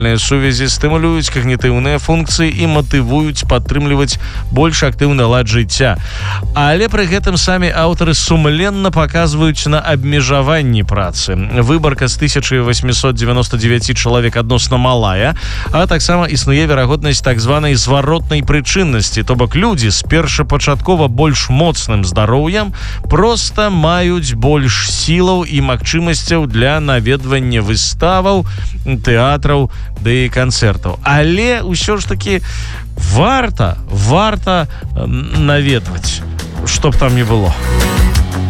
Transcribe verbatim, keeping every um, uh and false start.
сувязі стымулююць когнітыўныя функцыі і матывуюць падтрымліваць больш актыўны лад жыцця. Але пры гэтым самі аўтары сумленна паказваюць на абмежаванні працы. Выбарка з тысяча восемьсот девяносто девять чалавек адносна малая, а таксама існуе верагоднасць так званай зваротнай прычыннасці, то бок людзі з першапачаткова больш моцным здароўем проста маюць больш сілаў і магчымасцяў для наведвання выставаў, тэатраў ды і канцэртаў. Але ўсё ж такі варта, варта наведваць, што б там ні было.